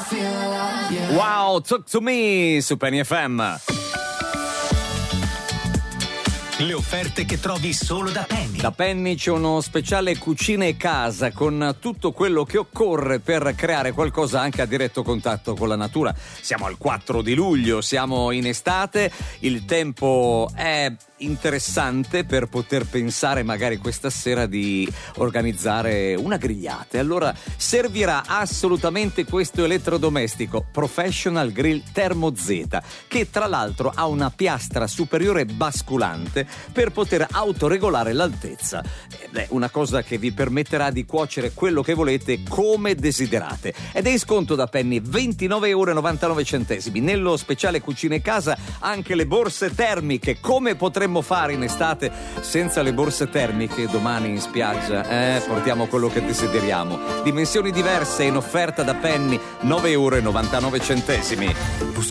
Wow, Talk to Me su Penny FM. Le offerte che trovi solo da Penny. Da Penny c'è uno speciale cucina e casa con tutto quello che occorre per creare qualcosa anche a diretto contatto con la natura. Siamo al 4 di luglio, siamo in estate, il tempo è interessante per poter pensare magari questa sera di organizzare una grigliata. Allora servirà assolutamente questo elettrodomestico Professional Grill Thermo Z, che tra l'altro ha una piastra superiore basculante per poter autoregolare l'altezza. Ed è una cosa che vi permetterà di cuocere quello che volete come desiderate. Ed è in sconto da Penny, 29,99 €. Nello speciale cucina e casa anche le borse termiche. Come potremmo fare in estate senza le borse termiche? Domani in spiaggia portiamo quello che desideriamo. Dimensioni diverse in offerta da Penny, 9,99 €.